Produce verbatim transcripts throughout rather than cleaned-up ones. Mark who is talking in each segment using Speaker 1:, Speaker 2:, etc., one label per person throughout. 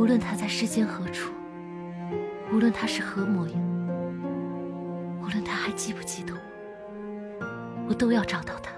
Speaker 1: 无论他在世间何处，无论他是何模样，无论他还记不记得我，我都要找到他，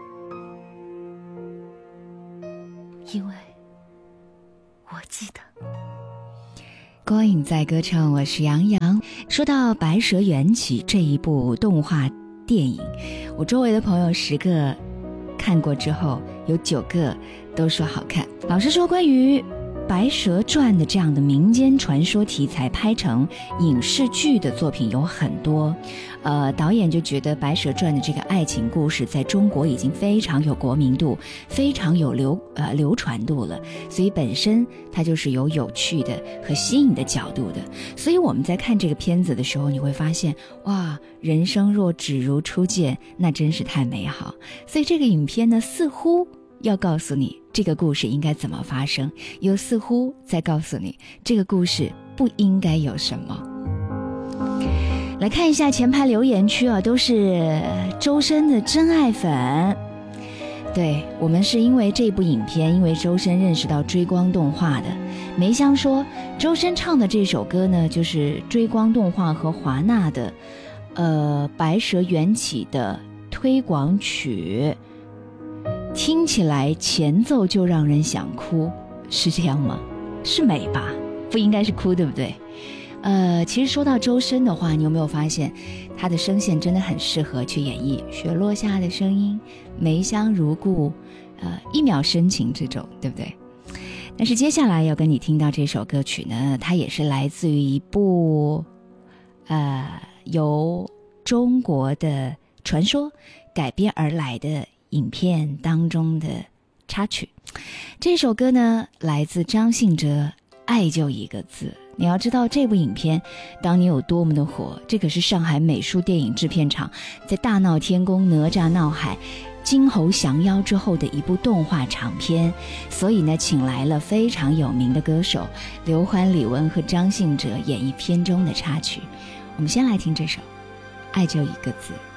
Speaker 1: 因为我记得。
Speaker 2: 光影在歌唱，我是杨洋。说到《白蛇缘起》这一部动画电影，我周围的朋友十个看过之后，有九个都说好看。老实说，关于《白蛇传》的这样的民间传说题材拍成影视剧的作品有很多，呃，导演就觉得《白蛇传》的这个爱情故事在中国已经非常有国民度，非常有流呃流传度了，所以本身它就是有有趣的和吸引的角度的。所以我们在看这个片子的时候，你会发现，哇，人生若只如初见，那真是太美好。所以这个影片呢，似乎要告诉你这个故事应该怎么发生，又似乎在告诉你这个故事不应该有什么。来看一下前排留言区啊，都是周深的真爱粉。对，我们是因为这部影片，因为周深认识到追光动画的。梅香说，周深唱的这首歌呢，就是追光动画和华纳的呃《白蛇缘起》的推广曲，听起来前奏就让人想哭，是这样吗？是美吧？不应该是哭，对不对？呃，其实说到周深的话，你有没有发现他的声线真的很适合去演绎雪落下的声音、梅香如故、呃一秒深情这种，对不对？但是接下来要跟你听到这首歌曲呢，它也是来自于一部呃由中国的传说改编而来的影片当中的插曲。这首歌呢，来自张信哲，爱就一个字。你要知道这部影片当年有多么的火，这可是上海美术电影制片厂在大闹天宫、哪吒闹海、金猴降妖之后的一部动画长片，所以呢，请来了非常有名的歌手刘欢、李玟和张信哲演绎片中的插曲。我们先来听这首《爱就一个字》。